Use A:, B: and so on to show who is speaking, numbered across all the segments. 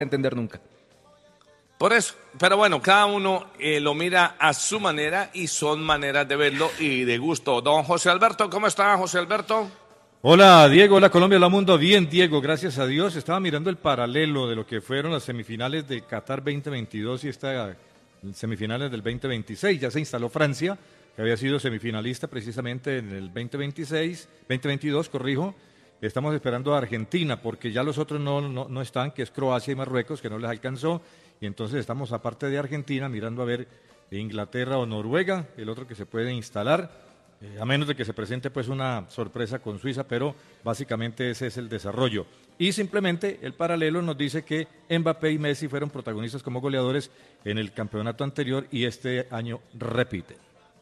A: entender nunca.
B: Por eso, pero bueno, cada uno lo mira a su manera y son maneras de verlo y de gusto. Don José Alberto, ¿cómo está, José Alberto?
C: Hola Diego, hola Colombia, hola mundo. Bien Diego, gracias a Dios. Estaba mirando el paralelo de lo que fueron las semifinales de Qatar 2022 y estas semifinales del 2026. Ya se instaló Francia, que había sido semifinalista precisamente en el 2022, corrijo. Estamos esperando a Argentina porque ya los otros no están, que es Croacia y Marruecos, que no les alcanzó. Y entonces estamos, aparte de Argentina, mirando a ver Inglaterra o Noruega, el otro que se puede instalar, a menos de que se presente pues una sorpresa con Suiza, pero básicamente ese es el desarrollo. Y simplemente el paralelo nos dice que Mbappé y Messi fueron protagonistas como goleadores en el campeonato anterior y este año repiten.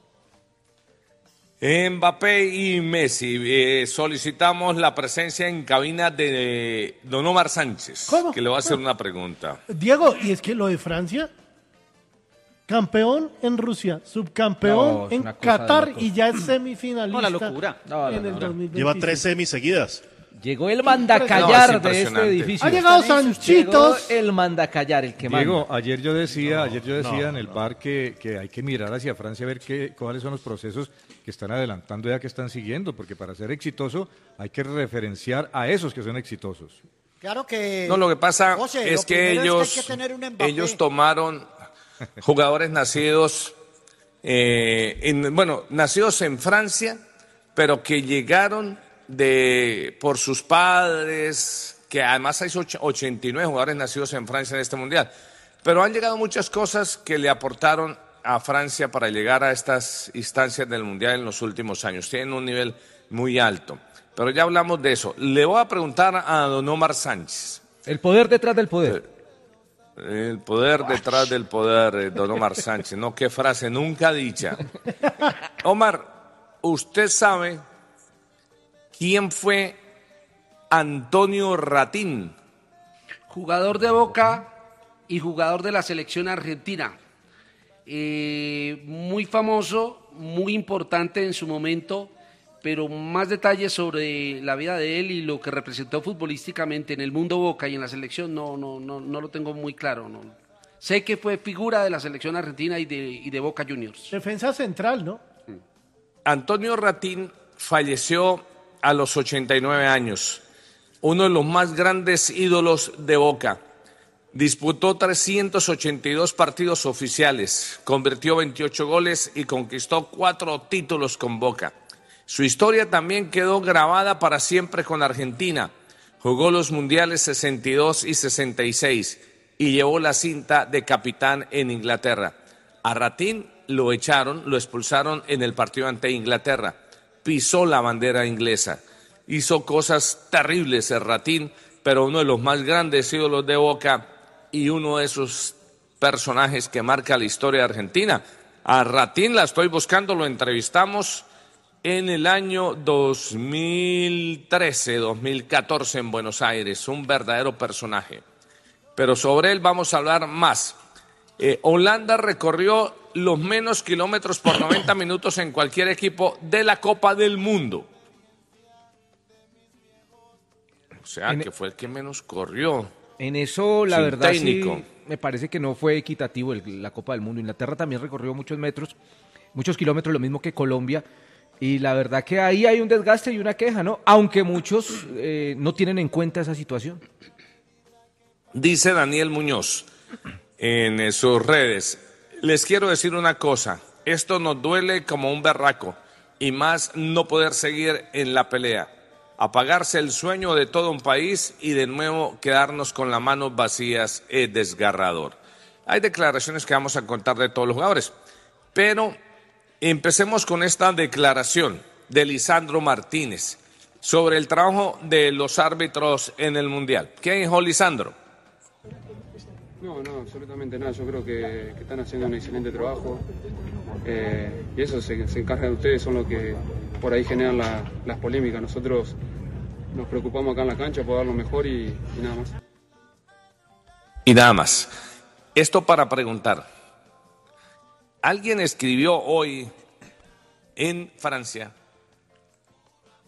B: Mbappé y Messi, solicitamos la presencia en cabina de Don Omar Sánchez,
D: ¿Cómo?
B: que le va a hacer una pregunta.
D: Diego, y es que lo de Francia, campeón en Rusia, subcampeón
A: No, es
D: en
A: una cosa de
D: Qatar
A: locos.
D: y ya es semifinalista.
A: No, la locura. No,
D: en el 2026.
E: Lleva 3 semis seguidas.
A: Llegó el
B: No,
A: mandacallar
B: es
A: de este
B: impresionante.
A: edificio.
D: Ha llegado
A: Llegó
D: Sanchitos.
A: el mandacallar, el que
C: Diego,
A: manda.
C: ayer yo decía en el bar que hay que mirar hacia Francia a ver cuáles son los procesos que están adelantando ya que están siguiendo, porque para ser exitoso hay que referenciar a esos que son exitosos.
F: Claro que...
B: No, lo que pasa
F: José,
B: es
F: lo
B: que
F: primero es que hay que tener un Mbappé.
B: ellos tomaron jugadores nacidos, nacidos en Francia, pero que llegaron por sus padres, que además hay 89 jugadores nacidos en Francia en este mundial. Pero han llegado muchas cosas que le aportaron a Francia para llegar a estas instancias del mundial en los últimos años. Tienen un nivel muy alto. Pero ya hablamos de eso. Le voy a preguntar a don Omar Sánchez.
A: El poder detrás del poder.
B: El poder detrás del poder, don Omar Sánchez. No, qué frase nunca dicha. Omar, ¿usted sabe quién fue Antonio Ratín?
G: Jugador de Boca y jugador de la selección argentina. Muy famoso, muy importante en su momento, pero más detalles sobre la vida de él y lo que representó futbolísticamente en el mundo Boca y en la selección no lo tengo muy claro. No. Sé que fue figura de la selección argentina y de Boca Juniors.
D: Defensa central, ¿no?
B: Antonio Ratín falleció a los 89 años, uno de los más grandes ídolos de Boca. Disputó 382 partidos oficiales, convirtió 28 goles y conquistó 4 títulos con Boca. Su historia también quedó grabada para siempre con Argentina. Jugó los mundiales 62 y 66 y llevó la cinta de capitán en Inglaterra. A Ratín lo expulsaron en el partido ante Inglaterra. Pisó la bandera inglesa. Hizo cosas terribles el Ratín, pero uno de los más grandes ídolos de Boca y uno de esos personajes que marca la historia de Argentina. A Ratín la estoy buscando, lo entrevistamos en el año 2013, 2014 en Buenos Aires, un verdadero personaje. Pero sobre él vamos a hablar más. Holanda recorrió los menos kilómetros por 90 minutos en cualquier equipo de la Copa del Mundo. O sea, que fue el que menos corrió.
A: En eso, la
B: Sin
A: verdad,
B: técnico.
A: sí, me parece que no fue equitativo la Copa del Mundo. Inglaterra también recorrió muchos kilómetros, lo mismo que Colombia. Y la verdad que ahí hay un desgaste y una queja, ¿no? Aunque muchos no tienen en cuenta esa situación.
B: Dice Daniel Muñoz en sus redes, les quiero decir una cosa, esto nos duele como un berraco y más no poder seguir en la pelea, apagarse el sueño de todo un país y de nuevo quedarnos con las manos vacías es desgarrador. Hay declaraciones que vamos a contar de todos los jugadores, pero empecemos con esta declaración de Lisandro Martínez sobre el trabajo de los árbitros en el Mundial. ¿Qué dijo Lisandro?
H: No, absolutamente nada. Yo creo que están haciendo un excelente trabajo y eso se encarga de ustedes, son los que por ahí generan las polémicas. Nosotros nos preocupamos acá en la cancha por dar lo mejor y nada más.
B: Y nada más. Esto para preguntar. Alguien escribió hoy en Francia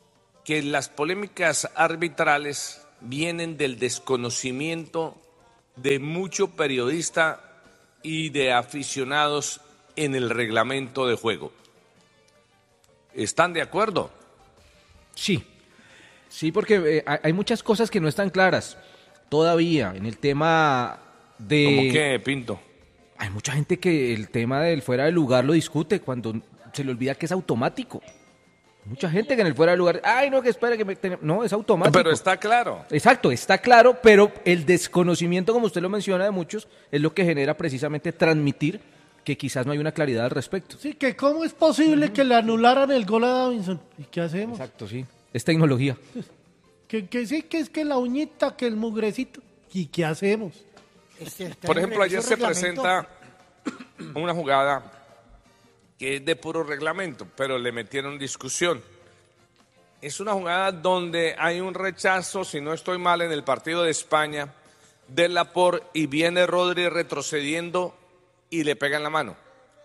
B: que las polémicas arbitrales vienen del desconocimiento de mucho periodista y de aficionados en el reglamento de juego. ¿Están de acuerdo?
A: Sí, sí, porque hay muchas cosas que no están claras todavía en el tema de...
B: ¿Cómo qué, Pinto?
A: Hay mucha gente que el tema del fuera de lugar lo discute cuando se le olvida que es automático. Mucha gente que en el fuera de lugar, ay, no, que espera que no, es automático.
B: Pero está claro.
A: Exacto, está claro, pero el desconocimiento, como usted lo menciona, de muchos, es lo que genera precisamente transmitir que quizás no hay una claridad al respecto.
D: Sí, que cómo es posible que le anularan el gol a Davinson. ¿Y qué hacemos?
A: Exacto, sí. Es tecnología.
D: Que sí, que es que la uñita, que el mugrecito. ¿Y qué hacemos?
B: Por ejemplo, ayer se presenta una jugada que es de puro reglamento, pero le metieron discusión. Es una jugada donde hay un rechazo, si no estoy mal, en el partido de España, de Laporte, y viene Rodri retrocediendo y le pega en la mano.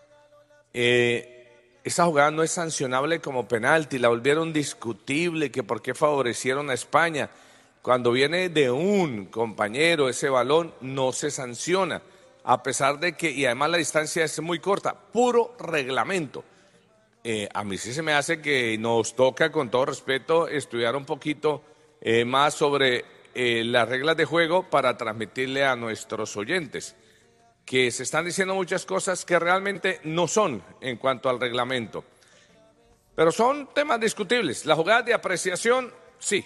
B: Esa jugada no es sancionable como penalti, la volvieron discutible, que por qué favorecieron a España. Cuando viene de un compañero ese balón, no se sanciona, a pesar de que, y además la distancia es muy corta, puro reglamento. A mí sí se me hace que nos toca, con todo respeto, estudiar un poquito más sobre las reglas de juego para transmitirle a nuestros oyentes, que se están diciendo muchas cosas que realmente no son en cuanto al reglamento. Pero son temas discutibles. Las jugadas de apreciación, sí,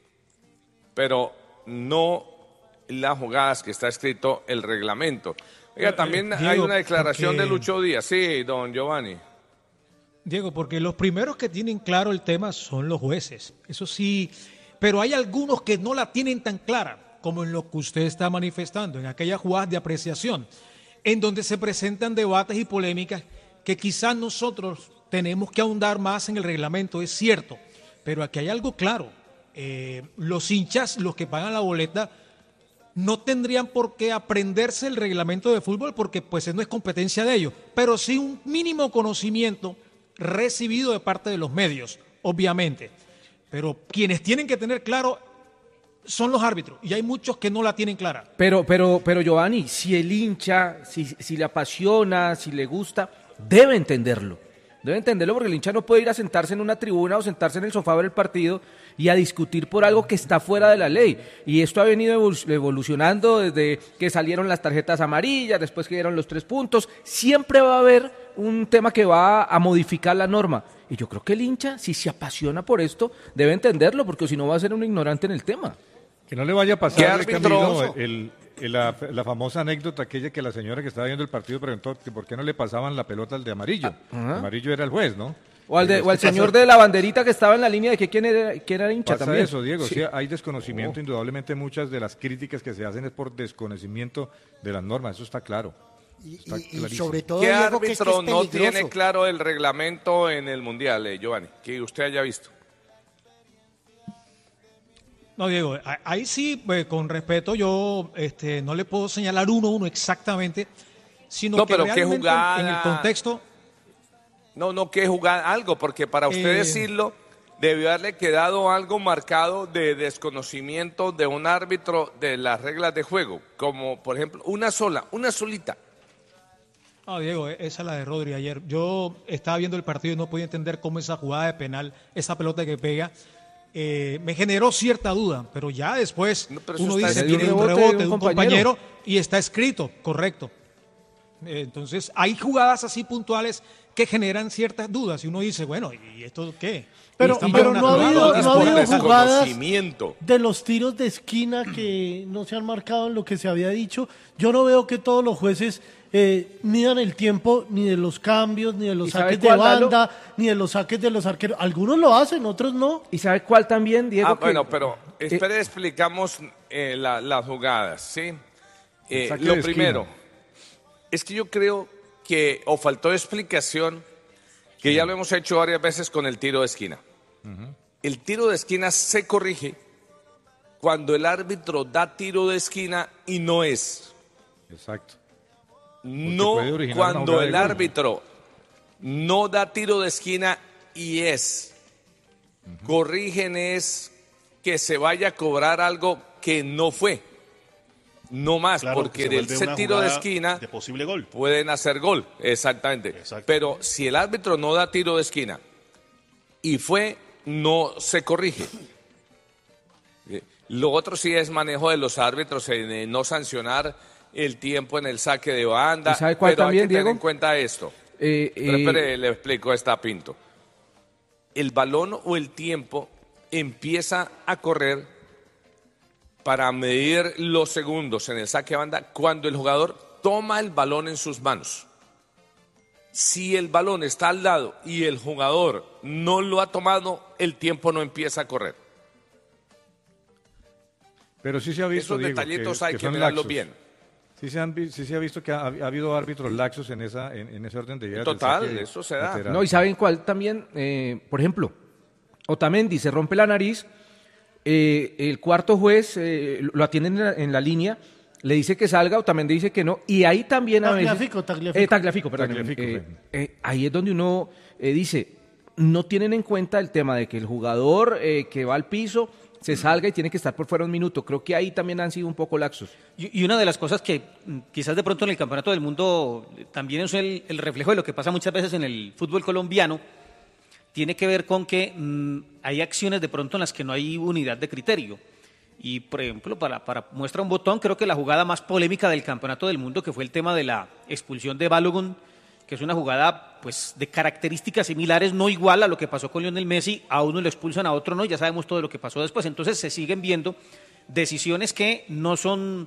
B: pero no las jugadas que está escrito el reglamento. Oiga, también
E: Diego,
B: hay una declaración
E: porque...
B: de Lucho Díaz. Sí, don Giovanni.
E: Diego, porque los primeros que tienen claro el tema son los jueces, eso sí, pero hay algunos que no la tienen tan clara, como en lo que usted está manifestando, en aquellas jugadas de apreciación, en donde se presentan debates y polémicas que quizás nosotros tenemos que ahondar más en el reglamento, es cierto, pero aquí hay algo claro. Los hinchas, los que pagan la boleta, no tendrían por qué aprenderse el reglamento de fútbol porque pues no es competencia de ellos, pero sí un mínimo conocimiento recibido de parte de los medios, obviamente. Pero quienes tienen que tener claro son los árbitros y hay muchos que no la tienen clara.
A: Pero Giovanni, si el hincha, si le apasiona, si le gusta, debe entenderlo. Debe entenderlo porque el hincha no puede ir a sentarse en una tribuna o sentarse en el sofá a ver el partido y a discutir por algo que está fuera de la ley. Y esto ha venido evolucionando desde que salieron las tarjetas amarillas, después que dieron los 3 puntos. Siempre va a haber un tema que va a modificar la norma. Y yo creo que el hincha, si se apasiona por esto, debe entenderlo, porque si no va a ser un ignorante en el tema.
C: Que no le vaya a pasar, Camilo,
B: árbitro?
C: la famosa anécdota aquella que la señora que estaba viendo el partido preguntó que por qué no le pasaban la pelota al de amarillo. El amarillo era el juez, ¿no?
A: O al señor de la banderita que estaba en la línea de que quién era hincha
C: pasa
A: también.
C: Eso, Diego, sí, hay desconocimiento, indudablemente muchas de las críticas que se hacen es por desconocimiento de las normas, eso está claro.
F: Y
C: clarísimo.
F: sobre todo,
B: ¿Qué
F: Diego, que
B: árbitro
F: es
B: no
F: peligroso.
B: tiene claro el reglamento en el Mundial, Giovanni? Que usted haya visto.
E: No, Diego, ahí sí, con respeto, yo no le puedo señalar uno exactamente, sino
B: No,
E: que
B: pero ¿qué
E: realmente
B: jugada?
E: en el contexto...
B: No, que jugar algo, porque para usted decirlo, debió haberle quedado algo marcado de desconocimiento de un árbitro de las reglas de juego, como por ejemplo una solita.
E: No, Diego, esa es la de Rodri ayer. Yo estaba viendo el partido y no podía entender cómo esa jugada de penal, esa pelota que pega, me generó cierta duda, pero ya después
B: pero eso
E: uno
B: está
E: dice
B: escrito.
E: tiene un rebote de un compañero y está escrito, correcto. Entonces, hay jugadas así puntuales que generan ciertas dudas y uno dice, bueno, ¿y esto qué?
D: Pero
E: Y
D: no ha habido jugadas
B: Desconocimiento.
D: de los tiros de esquina que no se han marcado en lo que se había dicho. Yo no veo que todos los jueces midan el tiempo ni de los cambios, ni de los
A: ¿Y sabe
D: saques de
A: cuál,
D: banda, ni de los saques de los arqueros. Algunos lo hacen, otros no.
A: ¿Y sabe cuál también, Diego?
B: Bueno, pero espere, explicamos las jugadas, ¿sí?
C: saque
B: Lo
C: de
B: primero, es que yo creo que o faltó explicación, que ya lo hemos hecho varias veces con el tiro de esquina. El tiro de esquina se corrige cuando el árbitro da tiro de esquina y no es.
C: Exacto.
B: No
C: puede originar una
B: cuando
C: jugada de
B: el
C: gol, ¿no?
B: árbitro no da tiro de esquina y es. Corrigen es que se vaya a cobrar algo que no fue. No más,
I: Claro,
B: porque
I: se
B: del
I: vuelve una
B: tiro de
I: jugada
B: esquina
I: de posible gol.
B: pueden hacer gol, exactamente.
I: Exacto.
B: Pero si el árbitro no da tiro de esquina y no se corrige. Lo otro sí es manejo de los árbitros en no sancionar el tiempo en el saque de banda.
A: ¿Y sabe cuál
B: pero
A: también,
B: hay que tener
A: Diego?
B: en cuenta esto. Espere, le explico esta Pinto. El balón o el tiempo empieza a correr para medir los segundos en el saque de banda cuando el jugador toma el balón en sus manos. Si el balón está al lado y el jugador no lo ha tomado, el tiempo no empieza a correr.
C: Pero sí se ha visto,
B: Esos
C: Diego,
B: detallitos hay que
C: son
B: mirarlos
C: laxos.
B: bien.
C: Sí se ha visto que ha habido árbitros laxos en ese orden de ideas.
B: Total, eso se da.
A: No, y ¿saben cuál también? Por ejemplo, Otamendi se rompe la nariz, el cuarto juez lo atiende en la línea, le dice que salga, Otamendi dice que no, y ahí también a veces... Tagliafico, perdón. Ahí es donde uno dice, no tienen en cuenta el tema de que el jugador que va al piso se salga y tiene que estar por fuera un minuto. Creo que ahí también han sido un poco laxos.
J: Y una de las cosas que quizás de pronto en el Campeonato del Mundo también es el reflejo de lo que pasa muchas veces en el fútbol colombiano, tiene que ver con que hay acciones de pronto en las que no hay unidad de criterio. Y, por ejemplo, para muestra un botón, creo que la jugada más polémica del Campeonato del Mundo, que fue el tema de la expulsión de Balogun, que es una jugada pues de características similares, no igual a lo que pasó con Lionel Messi, a uno lo expulsan, a otro no, y ya sabemos todo lo que pasó después. Entonces se siguen viendo decisiones que no son...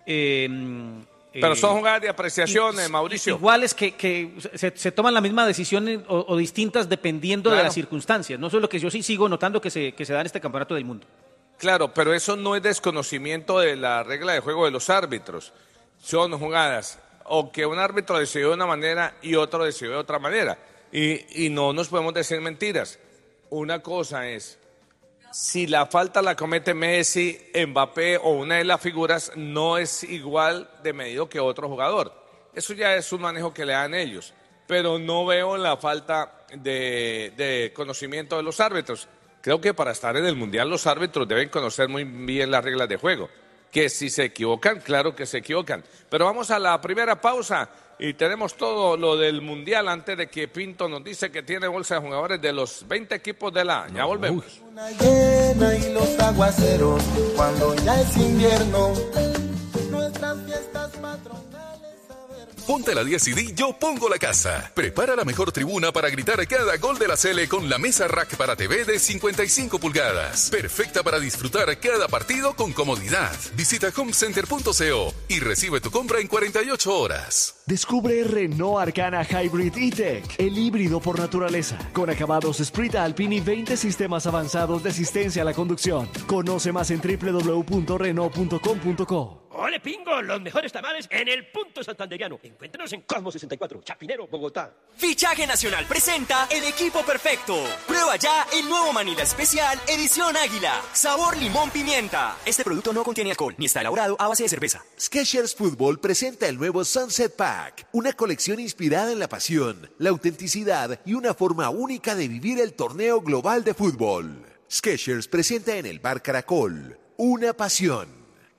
B: pero son jugadas de apreciación, Mauricio.
J: Iguales que se toman la misma decisión o distintas dependiendo de las circunstancias. No eso es lo que yo sí sigo notando que se da en este Campeonato del Mundo.
B: Claro, pero eso no es desconocimiento de la regla de juego de los árbitros. Son jugadas o que un árbitro decidió de una manera y otro decidió de otra manera. Y no nos podemos decir mentiras. Una cosa es, si la falta la comete Messi, Mbappé o una de las figuras, no es igual de medido que otro jugador. Eso ya es un manejo que le dan ellos. Pero no veo la falta de conocimiento de los árbitros. Creo que para estar en el Mundial los árbitros deben conocer muy bien las reglas de juego. Que si se equivocan, claro que se equivocan. Pero vamos a la primera pausa y tenemos todo lo del Mundial antes de que Pinto nos dice que tiene bolsa de jugadores de los 20 equipos de la... Ya volvemos.
K: Una llena y los aguaceros, cuando ya es invierno, nuestras fiestas patronales...
L: Ponte la 10 y di Yo Pongo la Casa. Prepara la mejor tribuna para gritar cada gol de la Sele con la mesa rack para TV de 55 pulgadas. Perfecta para disfrutar cada partido con comodidad. Visita homecenter.co y recibe tu compra en 48 horas.
M: Descubre Renault Arcana Hybrid E-Tech, el híbrido por naturaleza, con acabados Sprint Alpine y 20 sistemas avanzados de asistencia a la conducción. Conoce más en www.renault.com.co.
N: ¡Ole, pingo! Los mejores tamales en el Punto Santanderiano. Encuéntranos en Cosmo 64, Chapinero, Bogotá.
O: Fichaje Nacional presenta el equipo perfecto. Prueba ya el nuevo Manila Especial Edición Águila. Sabor limón pimienta. Este producto no contiene alcohol ni está elaborado a base de cerveza.
P: Skechers Fútbol presenta el nuevo Sunset Pack, una colección inspirada en la pasión, la autenticidad y una forma única de vivir el torneo global de fútbol. Skechers presenta en el Bar Caracol, una pasión.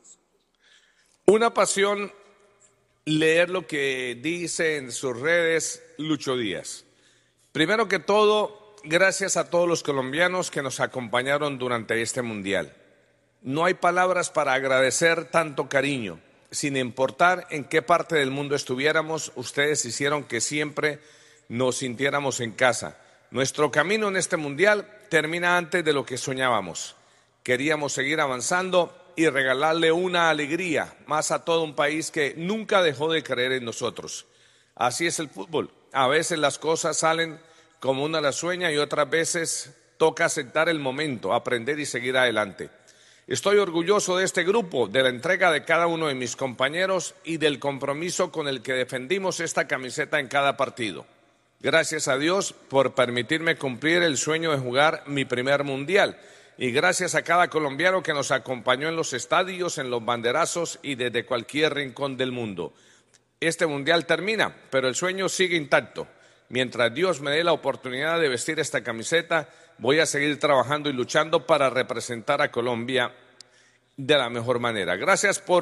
B: Una pasión leer lo que dice en sus redes Lucho Díaz. Primero que todo, gracias a todos los colombianos que nos acompañaron durante este Mundial. No hay palabras para agradecer tanto cariño. Sin importar en qué parte del mundo estuviéramos, ustedes hicieron que siempre nos sintiéramos en casa. Nuestro camino en este Mundial termina antes de lo que soñábamos. Queríamos seguir avanzando y regalarle una alegría más a todo un país que nunca dejó de creer en nosotros. Así es el fútbol. A veces las cosas salen como uno las sueña y otras veces toca aceptar el momento, aprender y seguir adelante. Estoy orgulloso de este grupo, de la entrega de cada uno de mis compañeros y del compromiso con el que defendimos esta camiseta en cada partido. Gracias a Dios por permitirme cumplir el sueño de jugar mi primer Mundial. Y gracias a cada colombiano que nos acompañó en los estadios, en los banderazos y desde cualquier rincón del mundo. Este Mundial termina, pero el sueño sigue intacto. Mientras Dios me dé la oportunidad de vestir esta camiseta, voy a seguir trabajando y luchando para representar a Colombia de la mejor manera. Gracias por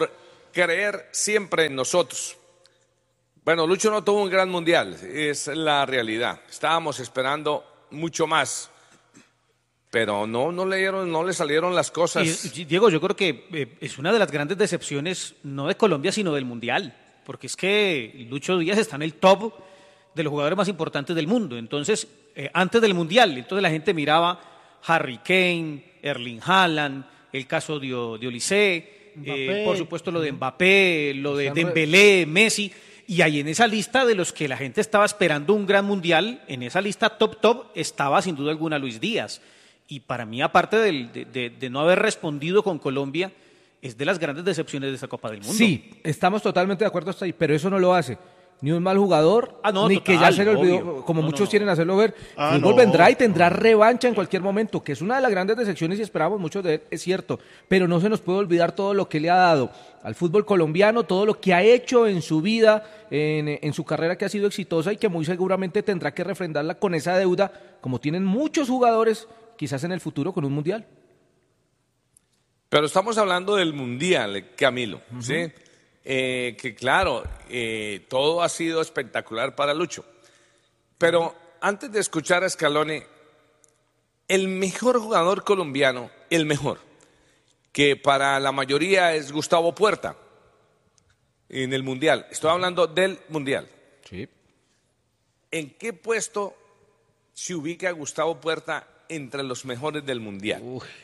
B: creer siempre en nosotros. Bueno, Lucho no tuvo un gran mundial, es la realidad. Estábamos esperando mucho más, pero no le salieron las cosas.
J: Diego, yo creo que es una de las grandes decepciones, no de Colombia, sino del mundial, porque es que Lucho Díaz está en el top de los jugadores más importantes del mundo. Entonces, antes del mundial, entonces la gente miraba Harry Kane, Erling Haaland, el caso de Olise, por supuesto lo de Mbappé, lo de Dembélé, Messi. Y ahí en esa lista de los que la gente estaba esperando un gran mundial, en esa lista top, estaba sin duda alguna Luis Díaz. Y para mí, aparte de no haber respondido con Colombia, es de las grandes decepciones de esa Copa del Mundo.
A: Sí, estamos totalmente de acuerdo hasta ahí, pero eso no lo hace ni un mal jugador, ni
J: total,
A: que ya se le olvidó,
J: obvio.
A: como muchos quieren hacerlo ver.
I: Ah,
A: Fútbol
I: no.
A: vendrá y tendrá revancha en cualquier momento, que es una de las grandes decepciones y esperamos mucho de él, es cierto, pero no se nos puede olvidar todo lo que le ha dado al fútbol colombiano, todo lo que ha hecho en su vida, en su carrera que ha sido exitosa y que muy seguramente tendrá que refrendarla con esa deuda, como tienen muchos jugadores, quizás en el futuro con un mundial.
B: Pero estamos hablando del mundial, Camilo, ¿sí? Que claro, todo ha sido espectacular para Lucho. Pero antes de escuchar a Scaloni, el mejor jugador colombiano, el mejor, que para la mayoría es Gustavo Puerta en el mundial. Estoy hablando del mundial.
A: Sí.
B: ¿En qué puesto se ubica Gustavo Puerta entre los mejores del mundial?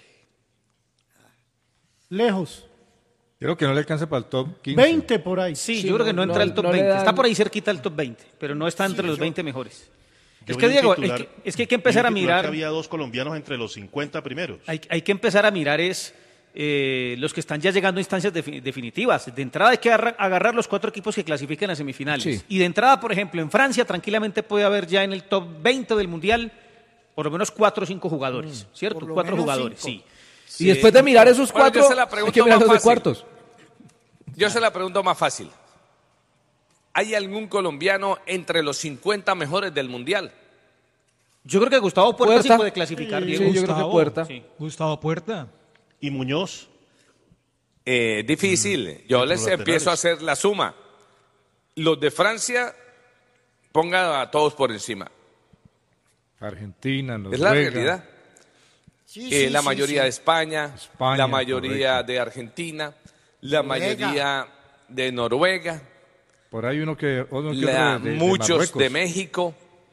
D: Lejos.
C: Creo que no le alcanza para el top 15.
D: 20 por ahí.
J: Sí, yo creo que no entra al top 20. Está por ahí cerquita del top 20, pero no está entre los 20 mejores. Es que, Diego, es que hay que empezar a mirar.
I: Que había 2 colombianos entre los 50 primeros.
J: Hay que empezar a mirar los que están ya llegando a instancias definitivas. De entrada hay que agarrar los 4 equipos que clasifican a semifinales.
A: Sí.
J: Y de entrada, por ejemplo, en Francia tranquilamente puede haber ya en el top 20 del Mundial por lo menos 4 o 5 jugadores, ¿cierto? 4 jugadores, 5. Sí.
A: Y después de mirar esos
B: Bueno,
A: 4,
B: yo se la
A: hay
B: pregunto
A: que mirar
B: más
A: los de
B: fácil.
A: cuartos.
B: Yo se la pregunto más fácil. ¿Hay algún colombiano entre los 50 mejores del mundial?
J: Yo creo que Gustavo Puerta sí puede clasificar,
A: Sí,
J: Diego.
A: yo creo que Puerta.
J: Sí.
E: Gustavo Puerta.
I: ¿Y Muñoz?
B: Difícil. Yo les
I: laterales.
B: empiezo a hacer la suma. Los de Francia, pongan a todos por encima.
C: Argentina, Noruega.
B: Es la realidad.
F: Sí,
B: La mayoría de España,
C: España,
B: la mayoría
C: correcto.
B: de Argentina, la
F: Noruega.
B: mayoría de Noruega,
C: Por ahí uno que otro de
B: muchos
C: Marruecos.
B: de México.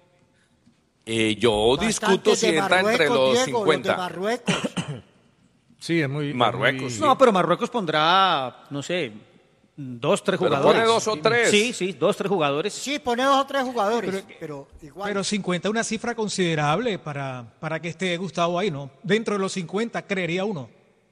B: Yo discuto
F: Bastantes
B: si
F: de
B: entra entre
F: Marruecos,
B: los
F: Diego,
B: 50.
F: Los de Marruecos.
C: Sí, es muy...
B: Marruecos.
J: No, pero Marruecos pondrá, no sé, 2, 3
B: Pero
J: jugadores.
B: pone 2 o 3.
J: Sí, 2, 3 jugadores.
F: Sí, pone 2 o 3 jugadores, pero igual.
E: Pero 50 es una cifra considerable para que esté Gustavo ahí, ¿no? Dentro de los 50, creería uno.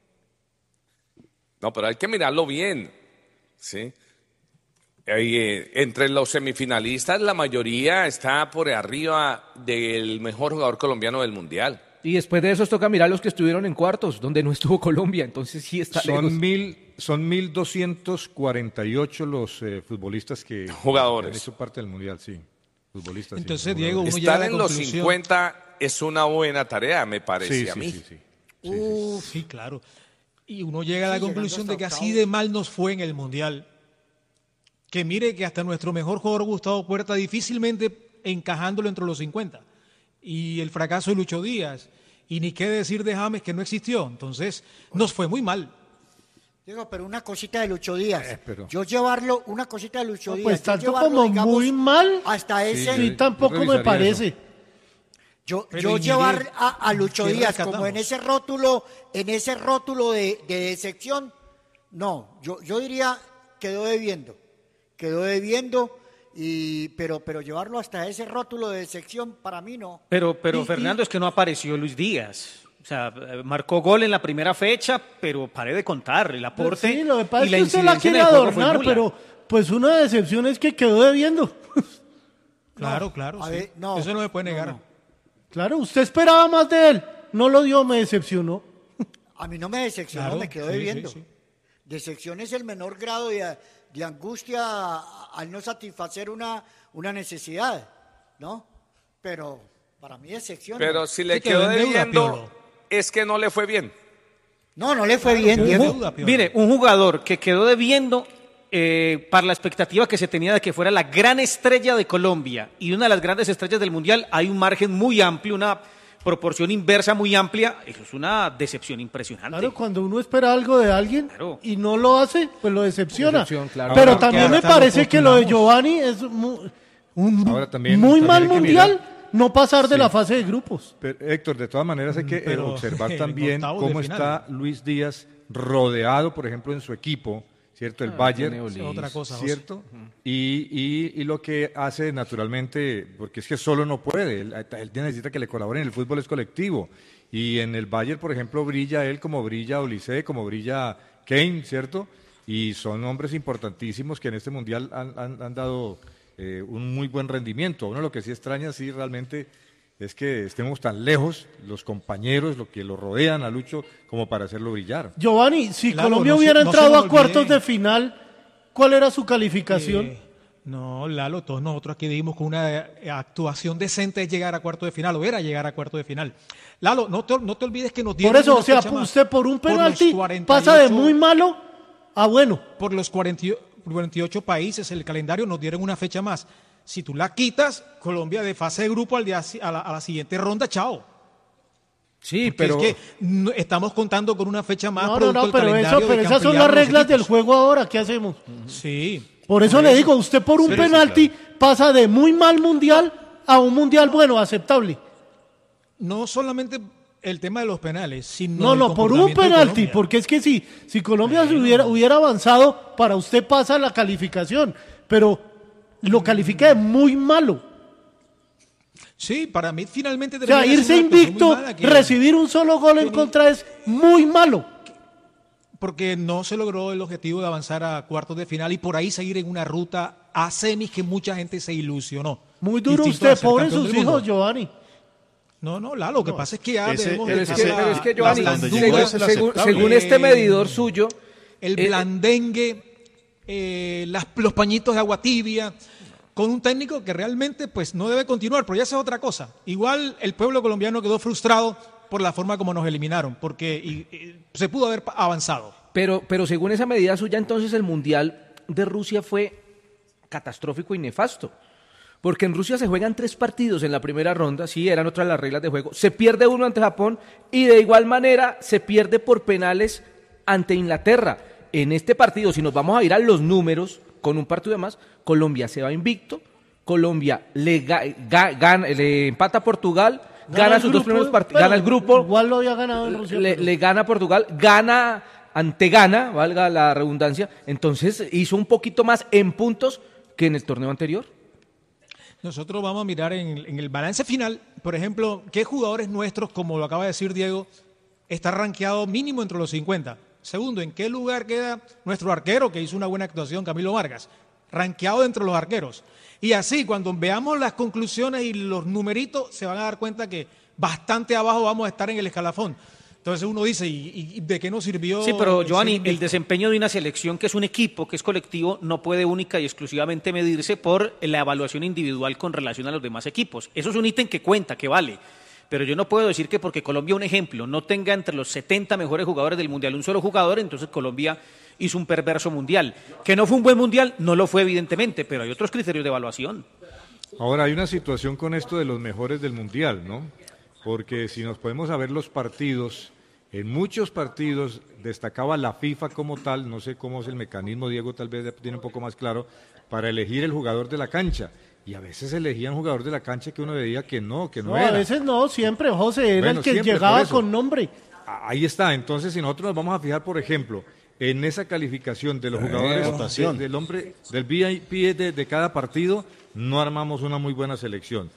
B: No, pero hay que mirarlo bien. ¿Sí? Entre los semifinalistas, la mayoría está por arriba del mejor jugador colombiano del Mundial.
A: Y después de eso toca mirar los que estuvieron en cuartos, donde no estuvo Colombia, entonces sí está lejos.
C: Son 1.248 los futbolistas que
B: Jugadores.
C: han hecho parte del Mundial, sí. Futbolistas. sí,
E: Entonces,
C: jugadores.
E: Diego, uno llega a
B: Estar
E: la
B: en los
E: conclusión.
B: 50 es una buena tarea, me parece a mí.
C: Sí.
E: Sí, claro. Y uno llega a la
F: Sí,
E: conclusión
F: llegando
E: de que
F: hasta
E: así
F: octavos.
E: de mal nos fue en el Mundial. Que mire que hasta nuestro mejor jugador Gustavo Puerta difícilmente encajándolo entre los 50. Y el fracaso de Lucho Díaz. Y ni qué decir de James que no existió. Entonces, nos fue muy mal.
F: Diego, pero una cosita de Lucho Díaz.
C: pero-
F: Yo llevarlo, una cosita de Lucho Díaz.
D: Pues
F: yo
D: tanto
F: llevarlo,
D: como
F: digamos,
D: muy mal.
F: hasta ese.
D: Sí, tampoco me
C: revisaría
D: parece.
F: Yo
E: Pero,
F: llevar a Lucho
E: ¿qué
F: Díaz
E: rescatamos?
F: como en ese rótulo de decepción, no, yo diría quedó debiendo, pero llevarlo hasta ese rótulo de decepción para mí no.
J: Pero Fernando, es que no apareció Luis Díaz. O sea, marcó gol en la primera fecha, pero paré de contar. El aporte
D: Sí, lo que pasa
J: y
D: es
J: la
D: que usted la
J: incidencia en
D: quiere
J: el juego fue
D: adornar,
J: nula.
D: pero pues una decepción es que quedó debiendo.
E: Claro, claro.
F: A
E: Sí.
F: ver, no,
E: Eso no se puede
F: no,
E: negar.
F: no.
D: Claro, usted esperaba más de él. No lo dio, me decepcionó.
F: A mí no me decepcionó,
E: Claro,
F: me quedó
E: sí,
F: debiendo.
E: sí.
F: Decepción es el menor grado de angustia al no satisfacer una necesidad, ¿no? Pero para mí decepción.
B: Pero
F: no.
B: si le
E: Sí,
B: quedó
E: quedó en deuda,
B: debiendo,
E: Piolo.
B: es que no le fue bien.
F: No le fue bien, Diego.
J: Mire, un jugador que quedó debiendo para la expectativa que se tenía de que fuera la gran estrella de Colombia y una de las grandes estrellas del Mundial, hay un margen muy amplio, una proporción inversa muy amplia. Eso es una decepción impresionante.
D: Claro, cuando uno espera algo de alguien y no lo hace, pues lo decepciona.
A: Claro.
D: Pero también me parece que lo de Giovanni es muy mal mundial. No pasar de la fase de grupos.
C: Pero, Héctor, de todas maneras hay que observar también cómo está Luis Díaz rodeado, por ejemplo, en su equipo, ¿cierto? El Bayern,
E: otra cosa,
C: ¿cierto? Y lo que hace naturalmente, porque es que solo no puede, él necesita que le colaboren, el fútbol es colectivo. Y en el Bayern, por ejemplo, brilla él como brilla Olise, como brilla Kane, ¿cierto? Y son hombres importantísimos que en este Mundial han dado un muy buen rendimiento. Uno lo que sí extraña, sí, realmente es que estemos tan lejos, los compañeros, lo que lo rodean a Lucho, como para hacerlo brillar.
D: Giovanni, si Colombia hubiera entrado a cuartos de final, ¿cuál era su calificación?
E: No, Lalo, todos nosotros aquí dijimos que una actuación decente es llegar a cuartos de final, o era llegar a cuartos de final. Lalo, no te olvides que nos dieron...
D: Por eso, o sea, usted por un penalti pasa de muy malo a bueno.
E: Por los 48 países, el calendario nos dieron una fecha más. Si tú la quitas, Colombia de fase de grupo a la siguiente ronda, chao.
A: Sí,
E: porque
A: pero
E: es que estamos contando con una fecha más.
D: Pero esas son las reglas del juego ahora. ¿Qué hacemos?
E: Sí.
D: Por eso le digo, usted por un penalti pasa de muy mal mundial a un mundial bueno, aceptable.
E: No solamente el tema de los penales, sino
D: no, por un penalti, porque es que si Colombia hubiera avanzado, para usted pasa la calificación, pero lo califica de muy malo.
E: Sí, para mí finalmente...
D: O sea, irse invicto, recibir un solo gol en contra es muy malo.
E: Porque no se logró el objetivo de avanzar a cuartos de final y por ahí seguir en una ruta a semis que mucha gente se ilusionó.
D: Muy duro usted, pobre sus hijos, Giovanni.
E: No, Lo que pasa es que ya debemos
A: pero es que Giovanni, según este medidor suyo...
E: El blandengue, los pañitos de agua tibia, con un técnico que realmente pues no debe continuar, pero ya esa es otra cosa. Igual el pueblo colombiano quedó frustrado por la forma como nos eliminaron, porque se pudo haber avanzado.
A: Pero según esa medida suya, entonces el Mundial de Rusia fue catastrófico y nefasto. Porque en Rusia se juegan 3 partidos en la primera ronda, sí, eran otras las reglas de juego. Se pierde uno ante Japón y de igual manera se pierde por penales ante Inglaterra. En este partido, si nos vamos a ir a los números, con un partido de más, Colombia se va invicto, Colombia le empata a Portugal, gana sus 2 primeros partidos, gana el grupo.
D: Igual lo había ganado en Rusia.
A: Le gana a Portugal, gana ante Ghana, valga la redundancia, entonces hizo un poquito más en puntos que en el torneo anterior.
E: Nosotros vamos a mirar en el balance final, por ejemplo, qué jugadores nuestros, como lo acaba de decir Diego, está rankeado mínimo entre los 50. Segundo, ¿en qué lugar queda nuestro arquero que hizo una buena actuación, Camilo Vargas? Rankeado entre los arqueros. Y así, cuando veamos las conclusiones y los numeritos, se van a dar cuenta que bastante abajo vamos a estar en el escalafón. Entonces uno dice, ¿y de qué nos sirvió?
J: Sí, pero Giovanni, el desempeño de una selección que es un equipo, que es colectivo, no puede única y exclusivamente medirse por la evaluación individual con relación a los demás equipos. Eso es un ítem que cuenta, que vale. Pero yo no puedo decir que porque Colombia, un ejemplo, no tenga entre los 70 mejores jugadores del Mundial un solo jugador, entonces Colombia hizo un perverso Mundial. Que no fue un buen Mundial, no lo fue evidentemente, pero hay otros criterios de evaluación.
C: Ahora, hay una situación con esto de los mejores del Mundial, ¿no? Porque si nos podemos ver los partidos, en muchos partidos destacaba la FIFA como tal, no sé cómo es el mecanismo, Diego tal vez tiene un poco más claro, para elegir el jugador de la cancha. Y a veces elegían jugador de la cancha que uno veía que no era.
D: A veces no, siempre, José, era el que siempre, llegaba con nombre.
C: Ahí está, entonces si nosotros nos vamos a fijar, por ejemplo, en esa calificación de los jugadores del VIP de cada partido, no armamos una muy buena selección.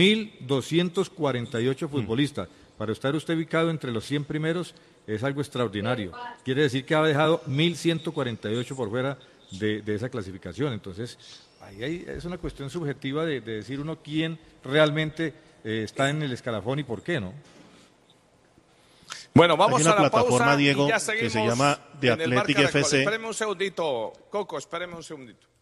C: 1.248 futbolistas. Para estar usted ubicado entre los 100 primeros es algo extraordinario. Quiere decir que ha dejado 1.148 por fuera de esa clasificación. Entonces, ahí es una cuestión subjetiva de decir uno quién realmente está en el escalafón y por qué, ¿no?
B: Bueno, vamos
I: a la
B: plataforma,
I: Diego,
B: y ya seguimos
I: que se llama The Athletic FC.
B: Espéreme un segundito, Coco, espéreme un segundito.